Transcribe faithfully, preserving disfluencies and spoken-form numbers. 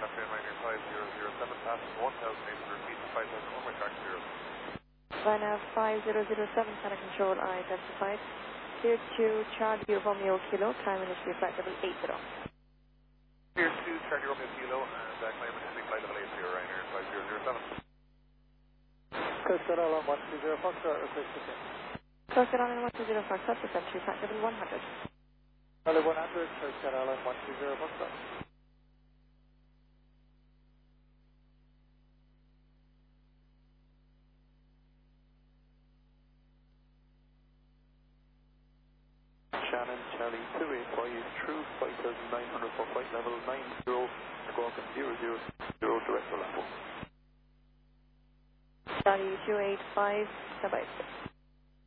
left in minor five zero zero seven, passing one thousand eight hundred feet to five thousand one, my track zero. Ryanair five zero zero seven, center control identified. Clear to Charlie Romeo Kilo, climb initially flight level eight zero. Clear to Charlie Romeo Kilo, and uh, climb initially flight level eight zero, Ryanair five zero zero seven. Coast Guard Island one two zero Foxtrot, request to send. Coast Guard Island one two zero Foxtrot, descent to flight level one hundred. Level one hundred, Coast Guard Island one two zero Foxtrot. Shannon, Charlie two eight five, through five thousand nine hundred for flight level nine zero, Squawking zero zero zero, direct to Lambo. Charlie two eight five, bye bye.